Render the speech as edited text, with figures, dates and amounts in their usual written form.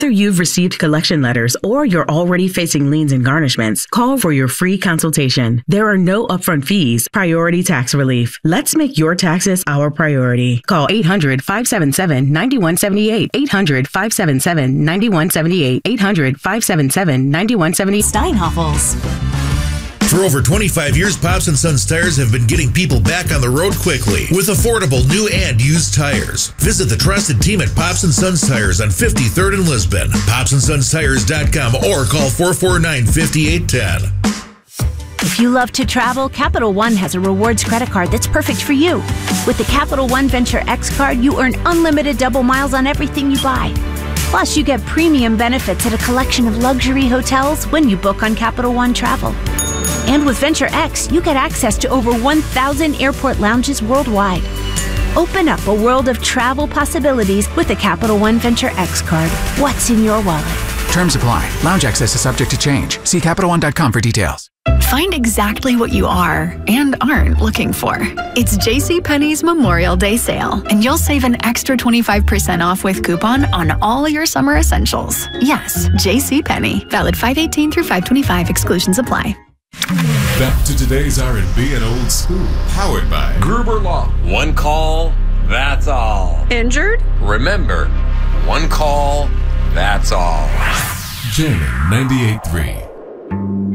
Whether you've received collection letters or you're already facing liens and garnishments, call for your free consultation. There are no upfront fees. Priority tax relief. Let's make your taxes our priority. Call 800-577-9178. 800-577-9178. 800-577-9178. Steinhoffels. For over 25 years, Pops & Sons Tires have been getting people back on the road quickly with affordable new and used tires. Visit the trusted team at Pops & Sons Tires on 53rd and Lisbon, popsandsonstires.com, or call 449-5810. If you love to travel, Capital One has a rewards credit card that's perfect for you. With the Capital One Venture X card, you earn unlimited double miles on everything you buy. Plus, you get premium benefits at a collection of luxury hotels when you book on Capital One Travel. And with Venture X, you get access to over 1,000 airport lounges worldwide. Open up a world of travel possibilities with the Capital One Venture X card. What's in your wallet? Terms apply. Lounge access is subject to change. See CapitalOne.com for details. Find exactly what you are and aren't looking for. It's JCPenney's Memorial Day sale, and you'll save an extra 25% off with coupon on all your summer essentials. Yes, JCPenney. Valid 5/18 through 5/25. Exclusions apply. Back to today's R&B and old school, powered by Gruber Law. One call, that's all. Injured? Remember, one call, that's all. Jamming 98.3.